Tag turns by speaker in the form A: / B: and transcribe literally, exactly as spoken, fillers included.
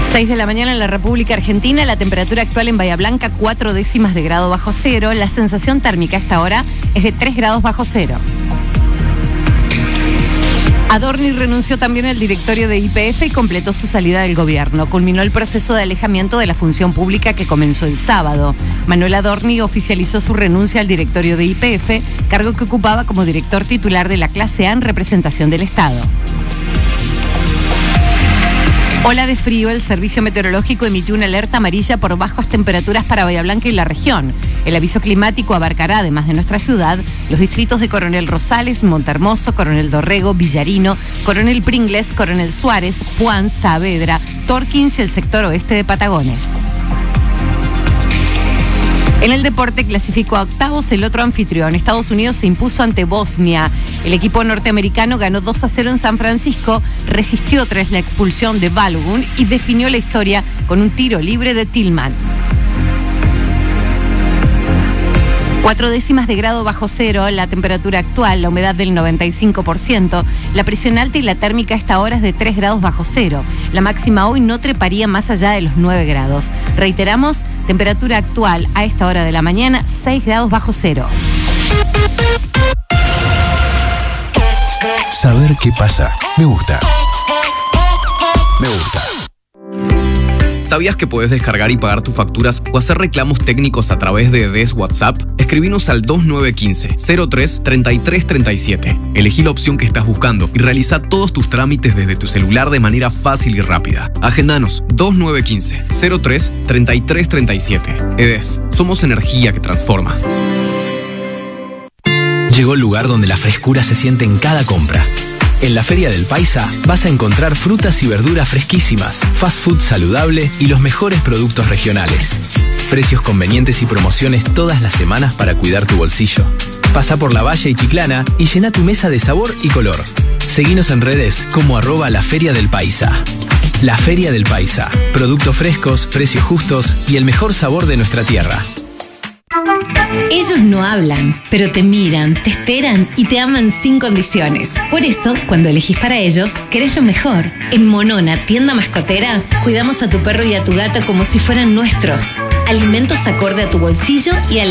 A: seis de la mañana en la República Argentina, la temperatura actual en Bahía Blanca cuatro décimas de grado bajo cero, la sensación térmica a esta hora es de tres grados bajo cero. Adorni renunció también al directorio de Y P F y completó su salida del gobierno. Culminó el proceso de alejamiento de la función pública que comenzó el sábado. Manuel Adorni oficializó su renuncia al directorio de Y P F, cargo que ocupaba como director titular de la clase A en representación del Estado. Ola de frío, el Servicio Meteorológico emitió una alerta amarilla por bajas temperaturas para Bahía Blanca y la región. El aviso climático abarcará, además de nuestra ciudad, los distritos de Coronel Rosales, Montehermoso, Coronel Dorrego, Villarino, Coronel Pringles, Coronel Suárez, Puan, Saavedra, Torkins y el sector oeste de Patagones. En el deporte clasificó a octavos el otro anfitrión. Estados Unidos se impuso ante Bosnia. El equipo norteamericano ganó dos a cero en San Francisco, resistió tras la expulsión de Balogun y definió la historia con un tiro libre de Tillman. Cuatro décimas de grado bajo cero, la temperatura actual, la humedad del noventa y cinco por ciento, la presión alta y la térmica a esta hora es de tres grados bajo cero. La máxima hoy no treparía más allá de los nueve grados. Reiteramos, temperatura actual a esta hora de la mañana, seis grados bajo cero.
B: Saber qué pasa. Me gusta. Me gusta.
C: ¿Sabías que puedes descargar y pagar tus facturas o hacer reclamos técnicos a través de D E S WhatsApp? Escribinos al dos nueve uno cinco, cero tres, treinta y tres treinta y siete. Elegí la opción que estás buscando y realiza todos tus trámites desde tu celular de manera fácil y rápida. Agendanos dos nueve uno cinco, cero tres, treinta y tres treinta y siete. E D E S, somos energía que transforma.
B: Llegó el lugar donde la frescura se siente en cada compra. En la Feria del Paisa vas a encontrar frutas y verduras fresquísimas, fast food saludable y los mejores productos regionales. Precios convenientes y promociones todas las semanas para cuidar tu bolsillo. Pasa por La Valle y Chiclana y llena tu mesa de sabor y color. Seguinos en redes como arroba la Feria del Paisa. La Feria del Paisa. Productos frescos, precios justos y el mejor sabor de nuestra tierra.
D: Ellos no hablan, pero te miran, te esperan y te aman sin condiciones. Por eso, cuando elegís para ellos, querés lo mejor. En Monona, tienda mascotera, cuidamos a tu perro y a tu gata como si fueran nuestros. Alimentos acorde a tu bolsillo y a la